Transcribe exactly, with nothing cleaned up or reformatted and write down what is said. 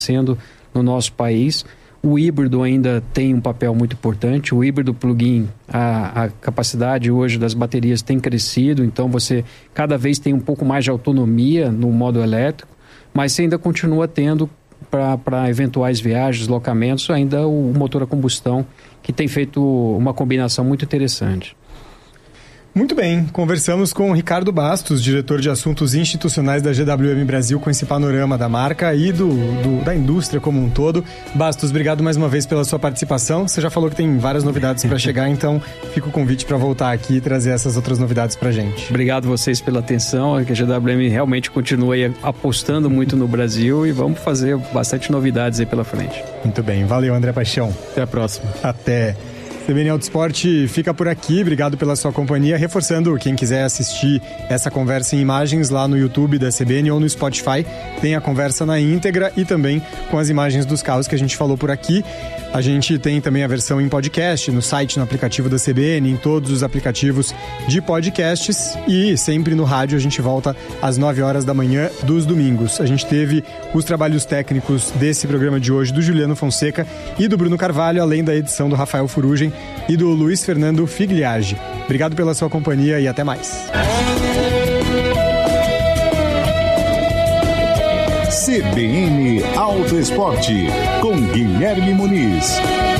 sendo no nosso país. O híbrido ainda tem um papel muito importante. O híbrido plug-in, a, a capacidade hoje das baterias tem crescido, então você cada vez tem um pouco mais de autonomia no modo elétrico, mas você ainda continua tendo para eventuais viagens, deslocamentos, ainda o motor a combustão, que tem feito uma combinação muito interessante. Muito bem, conversamos com o Ricardo Bastos, diretor de assuntos institucionais da G W M Brasil, com esse panorama da marca e do, do, da indústria como um todo. Bastos, obrigado mais uma vez pela sua participação. Você já falou que tem várias novidades para chegar, então fica o convite para voltar aqui e trazer essas outras novidades para a gente. Obrigado vocês pela atenção, que a G W M realmente continua aí apostando muito no Brasil e vamos fazer bastante novidades aí pela frente. Muito bem, valeu André Paixão. Até a próxima. Até. C B N Auto Esporte fica por aqui, obrigado pela sua companhia, reforçando, quem quiser assistir essa conversa em imagens lá no YouTube da C B N ou no Spotify, tem a conversa na íntegra e também com as imagens dos carros que a gente falou por aqui. A gente tem também a versão em podcast, no site, no aplicativo da C B N, em todos os aplicativos de podcasts e sempre no rádio. A gente volta às nove horas da manhã dos domingos. A gente teve os trabalhos técnicos desse programa de hoje do Juliano Fonseca e do Bruno Carvalho, além da edição do Rafael Furugem e do Luiz Fernando Figliage. Obrigado pela sua companhia e até mais. C B N Auto Esporte, com Guilherme Muniz.